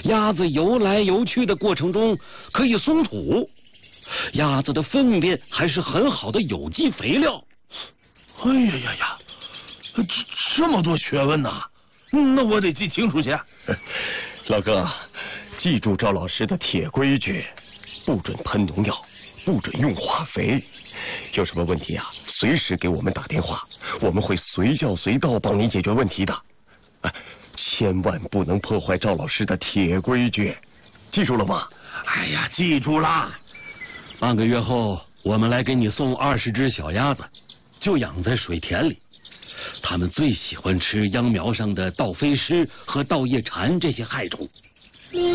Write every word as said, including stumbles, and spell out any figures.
鸭子游来游去的过程中可以松土，鸭子的粪便还是很好的有机肥料。 哎呀呀呀，这这么多学问呐！那我得记清楚去。 老哥，记住赵老师的铁规矩，不准喷农药，不准用化肥。有什么问题啊，随时给我们打电话，我们会随叫随到帮你解决问题的。啊，千万不能破坏赵老师的铁规矩，记住了吗？ 哎呀，记住啦。 半个月后，我们来给你送二十只小鸭子，就养在水田里。它们最喜欢吃秧苗上的稻飞虱和稻叶蝉这些害虫。